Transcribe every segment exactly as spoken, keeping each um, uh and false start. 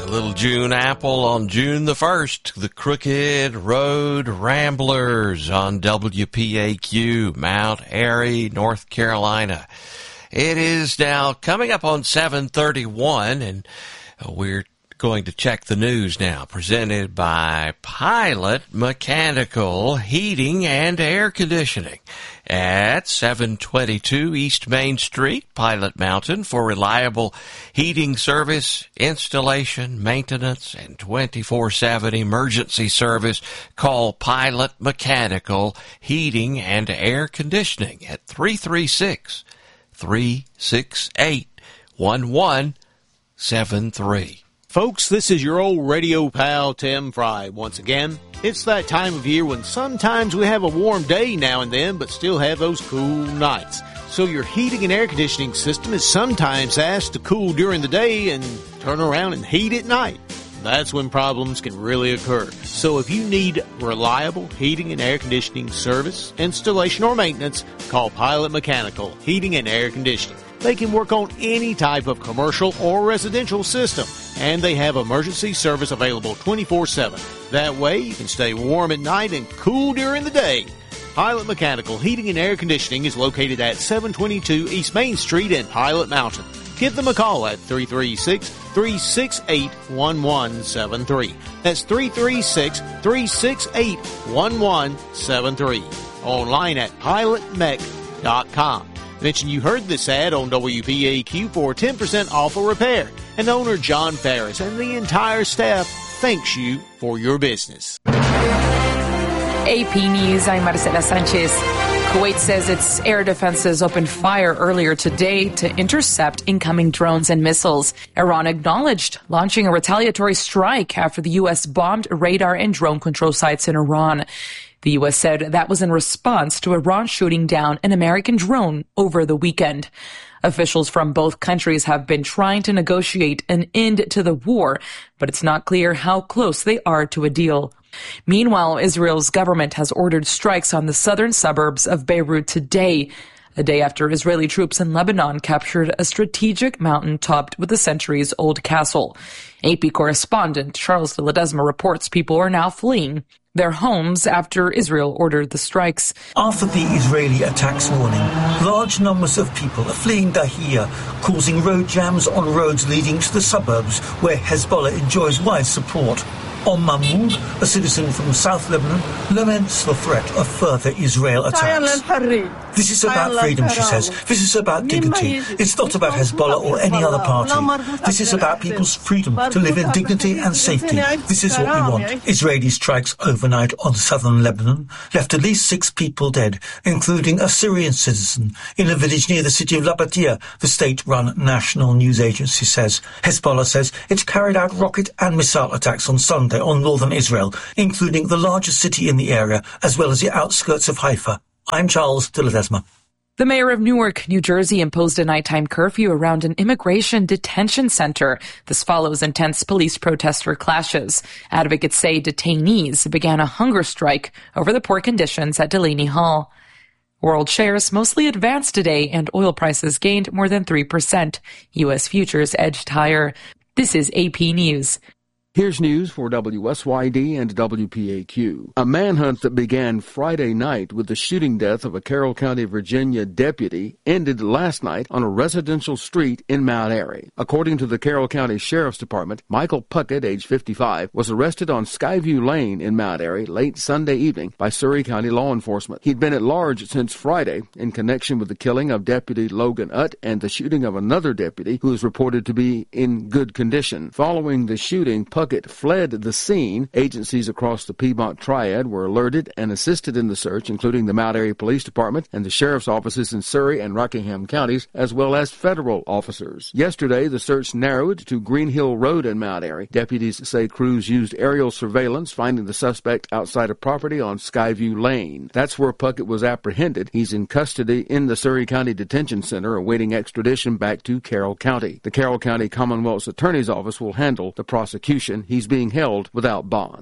little June Apple on June the first. The Crooked Road Ramblers on W P A Q, Mount Airy, North Carolina. It is now coming up on seven thirty-one, and we're going to check the news now, presented by Pilot Mechanical Heating and Air Conditioning at seven twenty-two East Main Street, Pilot Mountain, for reliable heating service, installation, maintenance, and twenty-four seven emergency service. Call Pilot Mechanical Heating and Air Conditioning at three three six, three six eight, one one seven three. Folks, this is your old radio pal, Tim Fry. Once again, it's that time of year when sometimes we have a warm day now and then, but still have those cool nights. So your heating and air conditioning system is sometimes asked to cool during the day and turn around and heat at night. That's when problems can really occur. So if you need reliable heating and air conditioning service, installation, or maintenance, call Pilot Mechanical Heating and Air Conditioning. They can work on any type of commercial or residential system, and they have emergency service available twenty-four seven. That way, you can stay warm at night and cool during the day. Pilot Mechanical Heating and Air Conditioning is located at seven twenty-two East Main Street in Pilot Mountain. Give them a call at three three six, three six eight, one one seven three. That's three three six, three six eight, one one seven three. Online at pilot mech dot com. Mention you heard this ad on W P A Q for ten percent off a repair. And owner John Ferris and the entire staff thanks you for your business. A P News, I'm Marcela Sanchez. Kuwait says its air defenses opened fire earlier today to intercept incoming drones and missiles. Iran acknowledged launching a retaliatory strike after the U S bombed radar and drone control sites in Iran. The U S said that was in response to Iran shooting down an American drone over the weekend. Officials from both countries have been trying to negotiate an end to the war, but it's not clear how close they are to a deal. Meanwhile, Israel's government has ordered strikes on the southern suburbs of Beirut today, a day after Israeli troops in Lebanon captured a strategic mountain topped with a centuries-old castle. A P correspondent Charles de Ledesma reports people are now fleeing their homes after Israel ordered the strikes. After the Israeli attacks morning, large numbers of people are fleeing Dahia, causing road jams on roads leading to the suburbs where Hezbollah enjoys wide support. Om Mahmoud, a citizen from South Lebanon, laments the threat of further Israel attacks. This is about freedom, she says. This is about dignity. It's not about Hezbollah or any other party. This is about people's freedom to live in dignity and safety. This is what we want. Israeli strikes overnight on southern Lebanon left at least six people dead, including a Syrian citizen, in a village near the city of Labatia, the state-run national news agency says. Hezbollah says it's carried out rocket and missile attacks on Sunday on northern Israel, including the largest city in the area, as well as the outskirts of Haifa. I'm Charles de Ledesma. The mayor of Newark, New Jersey, imposed a nighttime curfew around an immigration detention center. This follows intense police protester clashes. Advocates say detainees began a hunger strike over the poor conditions at Delaney Hall. World shares mostly advanced today, and oil prices gained more than three percent. U S futures edged higher. This is A P News. Here's news for W S Y D and W P A Q. A manhunt that began Friday night with the shooting death of a Carroll County, Virginia deputy ended last night on a residential street in Mount Airy. According to the Carroll County Sheriff's Department, Michael Puckett, age fifty-five, was arrested on Skyview Lane in Mount Airy late Sunday evening by Surry County law enforcement. He'd been at large since Friday in connection with the killing of Deputy Logan Utt and the shooting of another deputy who is reported to be in good condition. Following the shooting, Puckett fled the scene. Agencies across the Piedmont Triad were alerted and assisted in the search, including the Mount Airy Police Department and the sheriff's offices in Surry and Rockingham counties, as well as federal officers. Yesterday, the search narrowed to Green Hill Road in Mount Airy. Deputies say crews used aerial surveillance, finding the suspect outside a property on Skyview Lane. That's where Puckett was apprehended. He's in custody in the Surry County Detention Center, awaiting extradition back to Carroll County. The Carroll County Commonwealth's Attorney's Office will handle the prosecution. He's being held without bond.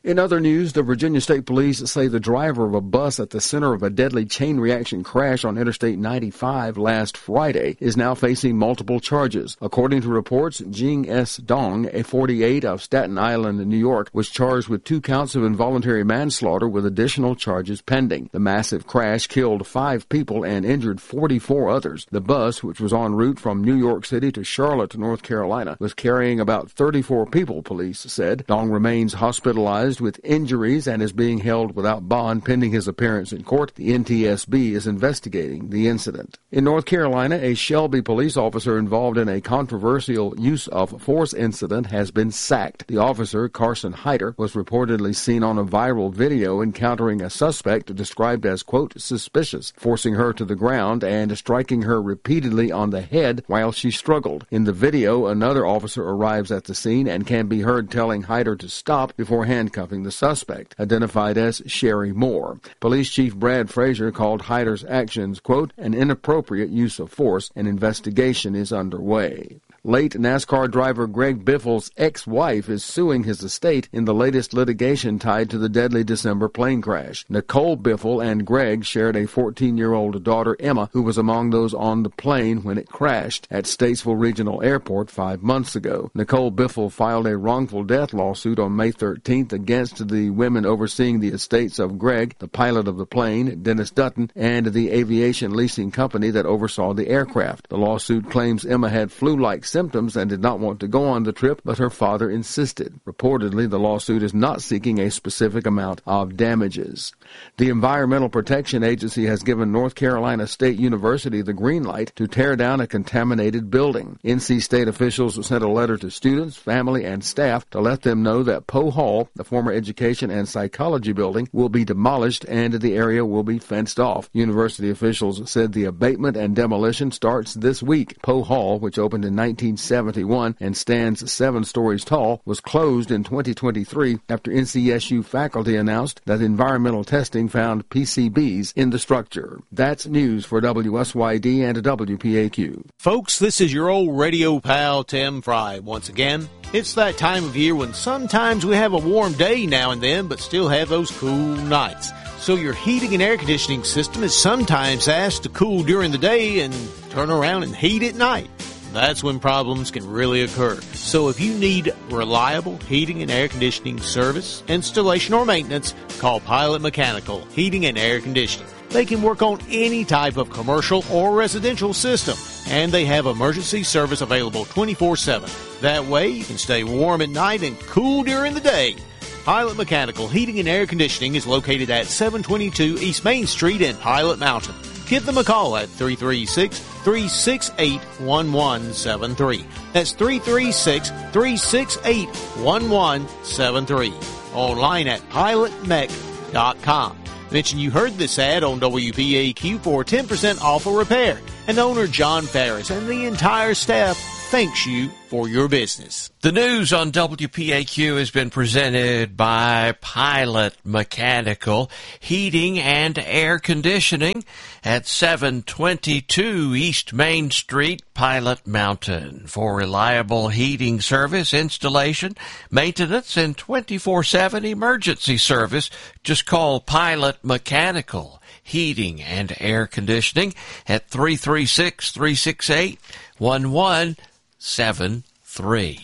In other news, the Virginia State Police say the driver of a bus at the center of a deadly chain reaction crash on Interstate ninety-five last Friday is now facing multiple charges. According to reports, Jing S. Dong, a forty-eight of Staten Island, New York, was charged with two counts of involuntary manslaughter with additional charges pending. The massive crash killed five people and injured forty-four others. The bus, which was en route from New York City to Charlotte, North Carolina, was carrying about thirty-four people, police said. Dong remains hospitalized with injuries and is being held without bond pending his appearance in court. The N T S B is investigating the incident. In North Carolina, a Shelby police officer involved in a controversial use of force incident has been sacked. The officer, Carson Hyder, was reportedly seen on a viral video encountering a suspect described as, quote, suspicious, forcing her to the ground and striking her repeatedly on the head while she struggled. In the video, another officer arrives at the scene and can be heard telling Hyder to stop before handcuffing the suspect, identified as Sherry Moore. Police Chief Brad Frazier called Hyder's actions, quote, an inappropriate use of force. An investigation is underway. Late NASCAR driver Greg Biffle's ex-wife is suing his estate in the latest litigation tied to the deadly December plane crash. Nicole Biffle and Greg shared a fourteen-year-old daughter, Emma, who was among those on the plane when it crashed at Statesville Regional Airport five months ago. Nicole Biffle filed a wrongful death lawsuit on May thirteenth against the women overseeing the estates of Greg, the pilot of the plane, Dennis Dutton, and the aviation leasing company that oversaw the aircraft. The lawsuit claims Emma had flu-like symptoms and did not want to go on the trip, but her father insisted. Reportedly, the lawsuit is not seeking a specific amount of damages. The Environmental Protection Agency has given North Carolina State University the green light to tear down a contaminated building. N C State officials sent a letter to students, family, and staff to let them know that Poe Hall, the former education and psychology building, will be demolished and the area will be fenced off. University officials said the abatement and demolition starts this week. Poe Hall, which opened in nineteen seventy-one and stands seven stories tall, was closed in twenty twenty-three after N C S U faculty announced that environmental testing found P C Bs in the structure. That's news for W S Y D and W P A Q. Folks, this is your old radio pal Tim Fry once again. It's that time of year when sometimes we have a warm day now and then, but still have those cool nights. So your heating and air conditioning system is sometimes asked to cool during the day and turn around and heat at night. That's when problems can really occur. So if you need reliable heating and air conditioning service, installation, or maintenance, call Pilot Mechanical Heating and Air Conditioning. They can work on any type of commercial or residential system, and they have emergency service available twenty-four seven. That way you can stay warm at night and cool during the day. Pilot Mechanical Heating and Air Conditioning is located at seven twenty-two East Main Street in Pilot Mountain. Give them a call at three three six, three six eight, one one seven three. That's three three six, three six eight, one one seven three. Online at pilot mech dot com. Mention you heard this ad on W P A Q for ten percent off a repair. And owner John Ferris and the entire staff thanks you for your business. The news on W P A Q has been presented by Pilot Mechanical Heating and Air Conditioning at seven twenty-two East Main Street, Pilot Mountain. For reliable heating service, installation, maintenance, and twenty-four seven emergency service, just call Pilot Mechanical Heating and Air Conditioning at three three six, three six eight, one one seven three.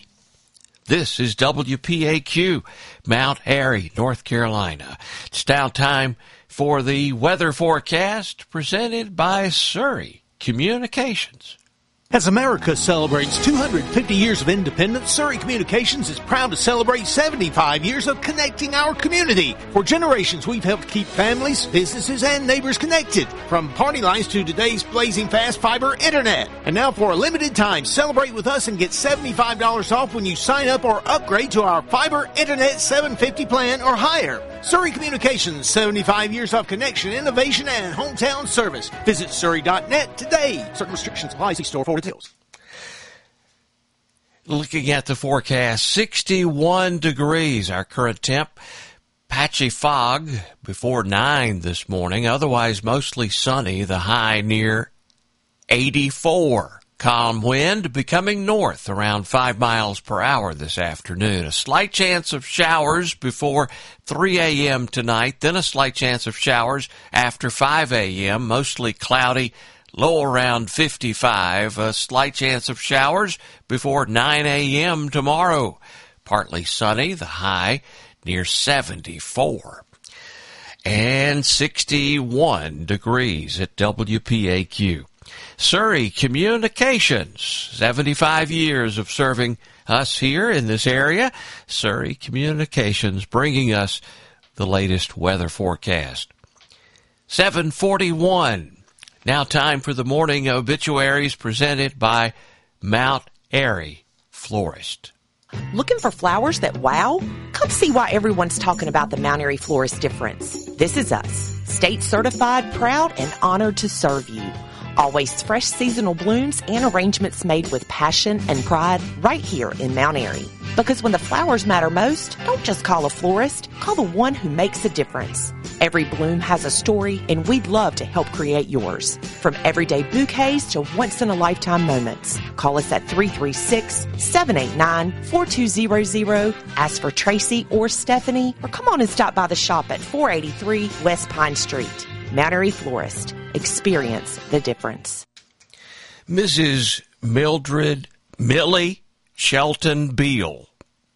This is W P A Q, Mount Airy, North Carolina. It's now time for the weather forecast presented by Surrey Communications. As America celebrates two hundred fifty years of independence, Surrey Communications is proud to celebrate seventy-five years of connecting our community. For generations, we've helped keep families, businesses, and neighbors connected, from party lines to today's blazing fast fiber internet. And now for a limited time, celebrate with us and get seventy-five dollars off when you sign up or upgrade to our fiber internet seven fifty plan or higher. Surrey Communications, seventy-five years of connection, innovation, and hometown service. Visit surrey dot net today. Certain restrictions apply. See store for details. Looking at the forecast, sixty-one degrees, our current temp. Patchy fog before nine this morning. Otherwise, mostly sunny. The high near eighty-four. calm wind becoming north around five miles per hour this afternoon. A slight chance of showers before three a.m. tonight, then a slight chance of showers after five a.m., mostly cloudy, low around fifty-five. A slight chance of showers before nine a.m. tomorrow. Partly sunny, the high near seventy-four. And sixty-one degrees at W P A Q. Surrey Communications, seventy-five years of serving us here in this area. Surrey Communications bringing us the latest weather forecast. seven forty-one. Now time for the morning obituaries presented by Mount Airy Florist. Looking for flowers that wow? Come see why everyone's talking about the Mount Airy Florist difference. This is us, state certified, proud, and honored to serve you. Always fresh seasonal blooms and arrangements made with passion and pride right here in Mount Airy. Because when the flowers matter most, don't just call a florist, call the one who makes a difference. Every bloom has a story, and we'd love to help create yours. From everyday bouquets to once-in-a-lifetime moments. Call us at three three six, seven eight nine, four two zero zero. Ask for Tracy or Stephanie, or come on and stop by the shop at four eighty-three West Pine Street. Mount Airy Florist. Experience the difference. Missus Mildred Millie Shelton Beal,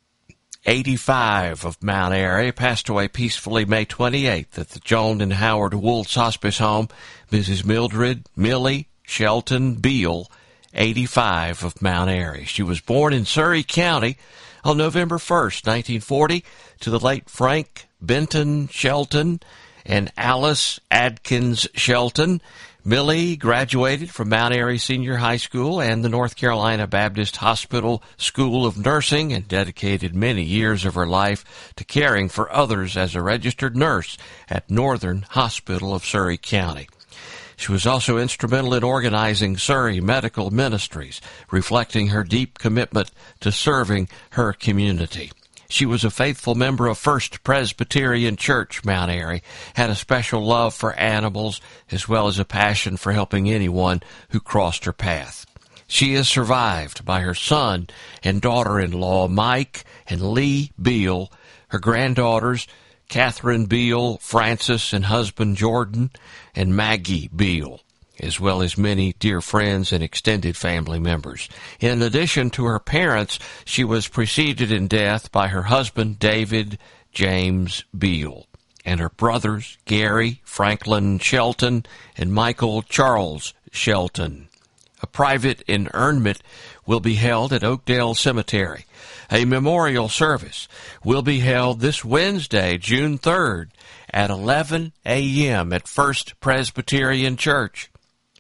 eighty-five, of Mount Airy, passed away peacefully May twenty-eighth at the Joan and Howard Wooltz Hospice Home. Missus Mildred Millie Shelton Beal, eighty-five, of Mount Airy. She was born in Surrey County on November first, nineteen forty, to the late Frank Benton Shelton and Alice Adkins Shelton. Millie graduated from Mount Airy Senior High School and the North Carolina Baptist Hospital School of Nursing and dedicated many years of her life to caring for others as a registered nurse at Northern Hospital of Surrey County. She was also instrumental in organizing Surrey Medical Ministries, reflecting her deep commitment to serving her community. She was a faithful member of First Presbyterian Church, Mount Airy, had a special love for animals, as well as a passion for helping anyone who crossed her path. She is survived by her son and daughter-in-law, Mike and Lee Beal, her granddaughters, Catherine Beal, Francis, and husband Jordan, and Maggie Beal, as well as many dear friends and extended family members. In addition to her parents, she was preceded in death by her husband, David James Beal, and her brothers, Gary Franklin Shelton and Michael Charles Shelton. A private interment will be held at Oakdale Cemetery. A memorial service will be held this Wednesday, June third, at eleven a.m. at First Presbyterian Church,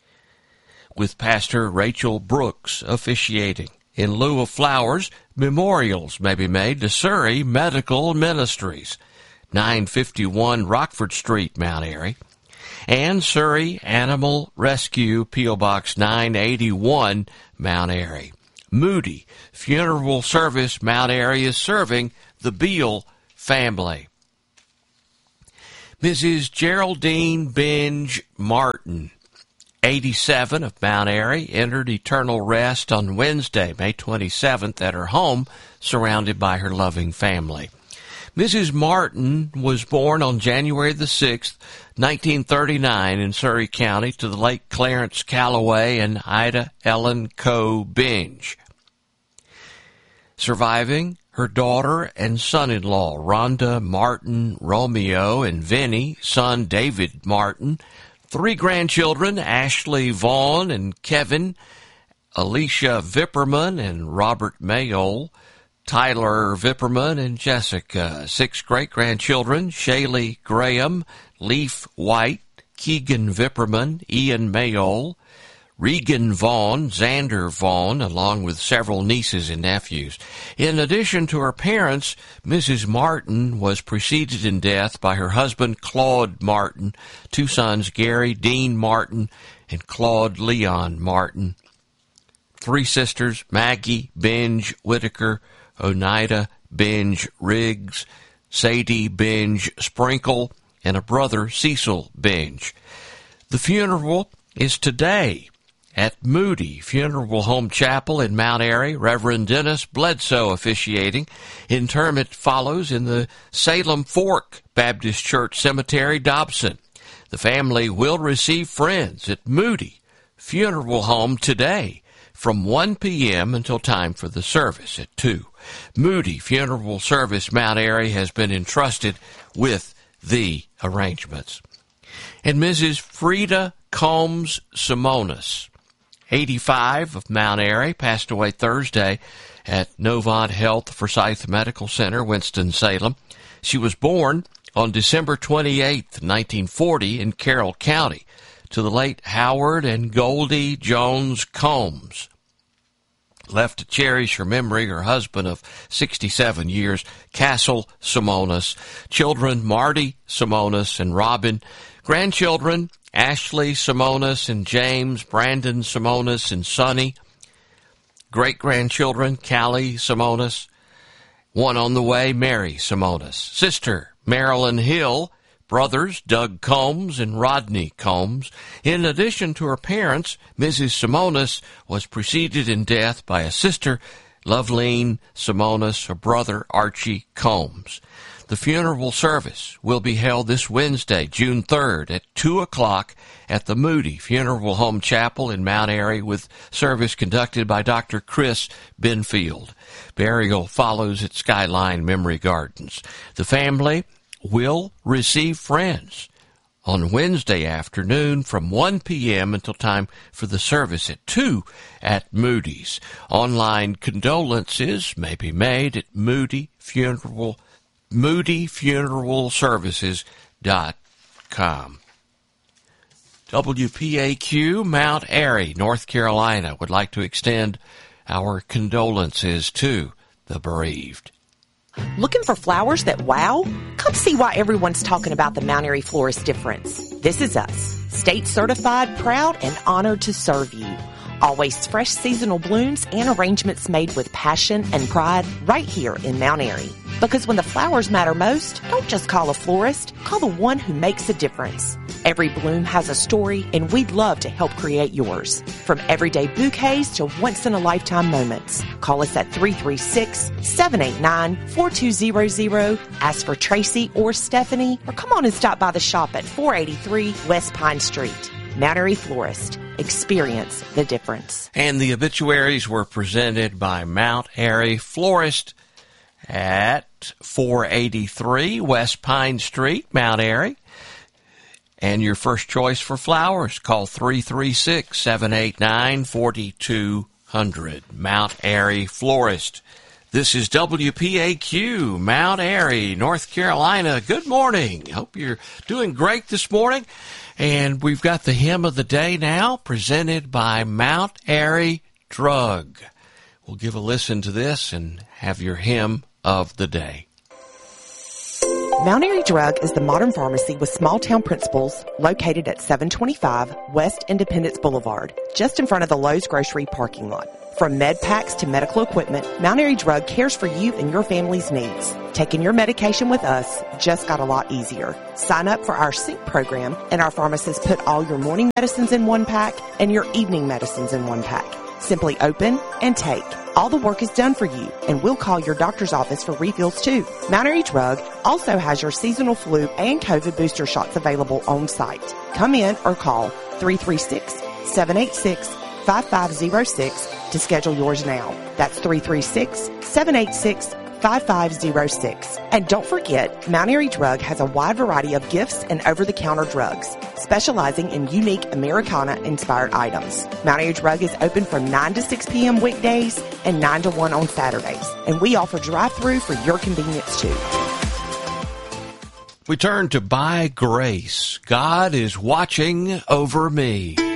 with Pastor Rachel Brooks officiating. In lieu of flowers, memorials may be made to Surrey Medical Ministries, nine fifty-one Rockford Street, Mount Airy, and Surrey Animal Rescue, P O. Box nine eighty-one, Mount Airy. Moody Funeral Service, Mount Airy, is serving the Beal family. Missus Geraldine Binge Martin, eighty-seven, of Mount Airy, entered eternal rest on Wednesday, May twenty-seventh, at her home, surrounded by her loving family. Missus Martin was born on January the sixth, nineteen thirty-nine, in Surrey County to the late Clarence Calloway and Ida Ellen Coe Binge. Surviving her daughter and son-in-law, Rhonda Martin Romeo and Vinnie, son David Martin, three grandchildren, Ashley Vaughn and Kevin, Alicia Vipperman and Robert Mayole, Tyler Vipperman and Jessica, six great-grandchildren, Shaylee Graham, Leaf White, Keegan Vipperman, Ian Mayole, Regan Vaughn, Xander Vaughn, along with several nieces and nephews. In addition to her parents, Missus Martin was preceded in death by her husband, Claude Martin, two sons, Gary Dean Martin and Claude Leon Martin, three sisters, Maggie Binge Whitaker, Oneida Binge Riggs, Sadie Binge Sprinkle, and a brother, Cecil Binge. The funeral is today at Moody Funeral Home Chapel in Mount Airy. Reverend Dennis Bledsoe officiating. Interment follows in the Salem Fork Baptist Church Cemetery, Dobson. The family will receive friends at Moody Funeral Home today from one p.m. until time for the service at two. Moody Funeral Service Mount Airy has been entrusted with the arrangements. And Missus Frida Combs Simonis, eighty-five, of Mount Airy, passed away Thursday at Novant Health Forsyth Medical Center, Winston-Salem. She was born on December twenty-eighth, nineteen forty, in Carroll County, to the late Howard and Goldie Jones Combs. Left to cherish her memory, her husband of sixty-seven years, Castle Simonis, children Marty Simonis and Robin, grandchildren Ashley Simonis and James, Brandon Simonis and Sonny, great-grandchildren Callie Simonis, one on the way, Mary Simonis, sister Marilyn Hill, brothers Doug Combs and Rodney Combs. In addition to her parents, Missus Simonis was preceded in death by a sister, Loveline Simonis, her brother Archie Combs. The funeral service will be held this Wednesday, June third, at two o'clock at the Moody Funeral Home Chapel in Mount Airy, with service conducted by Doctor Chris Benfield. Burial follows at Skyline Memory Gardens. The family will receive friends on Wednesday afternoon from one p.m. until time for the service at two at Moody's. Online condolences may be made at Moody Funeral, moody funeral services dot com. W P A Q Mount Airy, North Carolina, would like to extend our condolences to the bereaved. Looking for flowers that wow? Come see why everyone's talking about the Mount Airy Florist difference. This is us, state certified, proud, and honored to serve you. Always fresh seasonal blooms and arrangements made with passion and pride right here in Mount Airy. Because when the flowers matter most, don't just call a florist, call the one who makes a difference. Every bloom has a story, and we'd love to help create yours. From everyday bouquets to once-in-a-lifetime moments. Call us at three three six, seven eight nine, four two zero zero. Ask for Tracy or Stephanie, or come on and stop by the shop at four eighty-three West Pine Street. Mount Airy Florist. Experience the difference. And the obituaries were presented by Mount Airy Florist at four eighty-three West Pine Street, Mount Airy. And your first choice for flowers, call three three six, seven eight nine, four two zero zero. Mount Airy Florist. This is W P A Q, Mount Airy, North Carolina. Good morning. Hope you're doing great this morning. And we've got the hymn of the day now, presented by Mount Airy Drug. We'll give a listen to this and have your hymn of the day. Mount Airy Drug is the modern pharmacy with small-town principles located at seven twenty-five West Independence Boulevard, just in front of the Lowe's Grocery parking lot. From med packs to medical equipment, Mount Airy Drug cares for you and your family's needs. Taking your medication with us just got a lot easier. Sign up for our Sync program, and our pharmacists put all your morning medicines in one pack and your evening medicines in one pack. Simply open and take. All the work is done for you, and we'll call your doctor's office for refills too. Mount Airy Drug also has your seasonal flu and COVID booster shots available on site. Come in or call three three six, seven eight six, five five zero six to schedule yours now. That's three three six, seven eight six, five five zero six. And don't forget, Mount Airy Drug has a wide variety of gifts and over-the-counter drugs, specializing in unique Americana-inspired items. Mount Airy Drug is open from nine to six p.m. weekdays and nine to one on Saturdays. And we offer drive-through for your convenience, too. We turn to By Grace. God is watching over me.